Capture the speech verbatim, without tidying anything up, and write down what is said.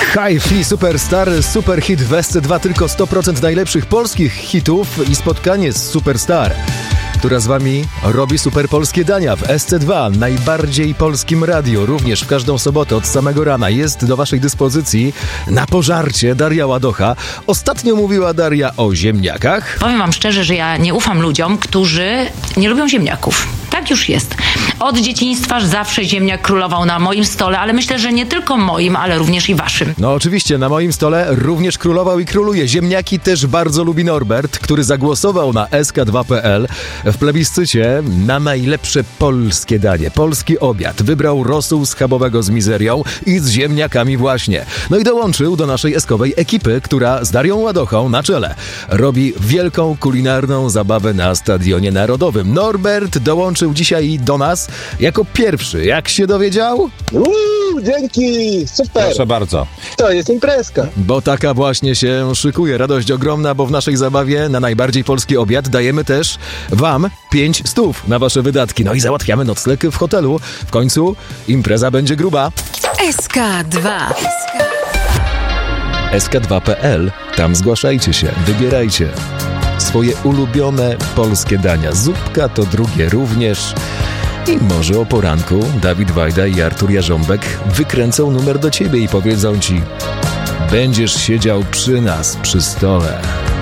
Hi-Fi Superstar, super hit w S C dwa, tylko sto procent najlepszych polskich hitów i spotkanie z Superstar, która z wami robi super polskie dania w S C dwa, najbardziej polskim radiu. Również w każdą sobotę od samego rana jest do waszej dyspozycji na pożarcie Daria Ładocha. Ostatnio mówiła Daria o ziemniakach. Powiem wam szczerze, że ja nie ufam ludziom, którzy nie lubią ziemniaków. Tak już jest. Od dzieciństwa zawsze ziemniak królował na moim stole, ale myślę, że nie tylko moim, ale również i waszym. No oczywiście, na moim stole również królował i króluje. Ziemniaki też bardzo lubi Norbert, który zagłosował na S K dwa kropka P L w plebiscycie na najlepsze polskie danie, polski obiad. Wybrał rosół schabowego z mizerią i z ziemniakami właśnie. No i dołączył do naszej eskowej ekipy, która z Darią Ładochą na czele robi wielką kulinarną zabawę na Stadionie Narodowym. Norbert dołączył dzisiaj do nas jako pierwszy. Jak się dowiedział? Uuu, dzięki! Super! Proszę bardzo. To jest imprezka. Bo taka właśnie się szykuje. Radość ogromna, bo w naszej zabawie na najbardziej polski obiad dajemy też wam pięć stów na wasze wydatki. No i załatwiamy nocleg w hotelu. W końcu impreza będzie gruba. S K dwa. S K dwa kropka P L. Tam zgłaszajcie się, wybierajcie swoje ulubione polskie dania. Zupka to drugie również. I może o poranku Dawid Wajda i Artur Jarząbek wykręcą numer do ciebie i powiedzą ci: będziesz siedział przy nas, przy stole.